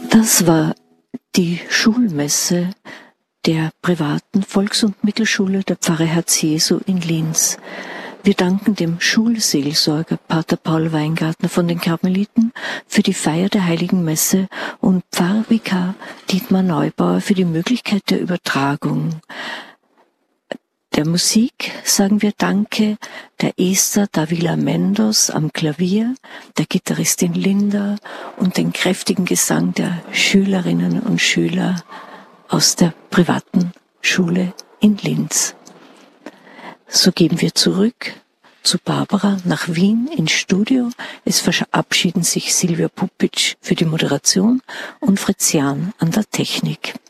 Das war die Schulmesse der privaten Volks- und Mittelschule der Pfarre Herz Jesu in Linz. Wir danken dem Schulseelsorger Pater Paul Weingartner von den Karmeliten für die Feier der Heiligen Messe und Pfarrvikar Dietmar Neubauer für die Möglichkeit der Übertragung. Der Musik sagen wir Danke der Esther Davila Mendos am Klavier, der Gitarristin Linda und den kräftigen Gesang der Schülerinnen und Schüler aus der privaten Schule in Linz. So geben wir zurück zu Barbara nach Wien ins Studio. Es verabschieden sich Silvia Pupic für die Moderation und Fritz Jahn an der Technik.